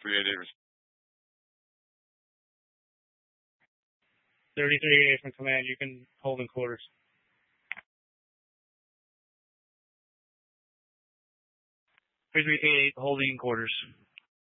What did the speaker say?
3388. 3388 from command. You can hold in quarters. 3388 holding in quarters.